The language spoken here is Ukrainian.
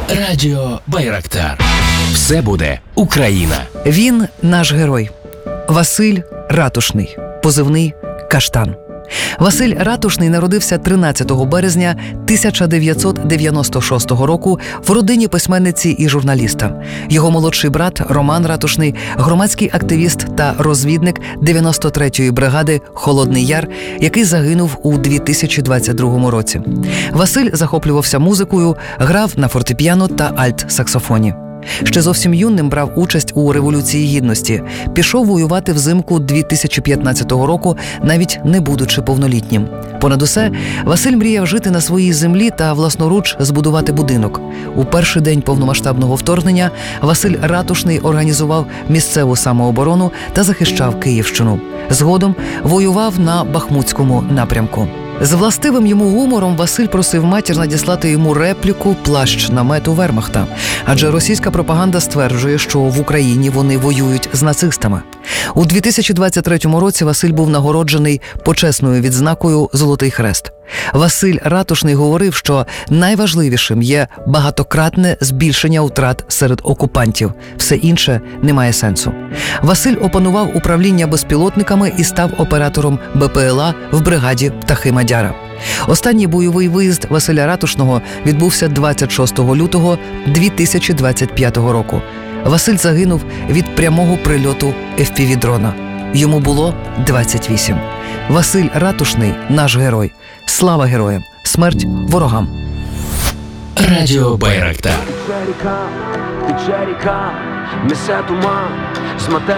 Радіо Байрактар. Все буде Україна. Він наш герой. Василь Ратушний, позивний «Каштан». Василь Ратушний народився 13 березня 1996 року в родині письменниці і журналіста. Його молодший брат Роман Ратушний – громадський активіст та розвідник 93-ї бригади «Холодний Яр», який загинув у 2022 році. Василь захоплювався музикою, грав на фортепіано та альт-саксофоні. Ще зовсім юним брав участь у Революції Гідності. Пішов воювати взимку 2015 року, навіть не будучи повнолітнім. Понад усе, Василь мріяв жити на своїй землі та власноруч збудувати будинок. У перший день повномасштабного вторгнення Василь Ратушний організував місцеву самооборону та захищав Київщину. Згодом воював на Бахмутському напрямку. З властивим йому гумором Василь просив матір надіслати йому репліку «Плащ намету Вермахта», адже російська пропаганда стверджує, що в Україні вони воюють з нацистами. У 2023 році Василь був нагороджений почесною відзнакою «Золотий хрест». Василь Ратушний говорив, що найважливішим є багатократне збільшення втрат серед окупантів. Все інше не має сенсу. Василь опанував управління безпілотниками і став оператором БПЛА в бригаді «Птахи Мадяра». Останній бойовий виїзд Василя Ратушного відбувся 26 лютого 2025 року. Василь загинув від прямого прильоту FPV-дрона. Йому було 28. Василь Ратушний – наш герой. Слава героям! Смерть ворогам! Радіо Байрактар. Тече ріка, несе туман, змете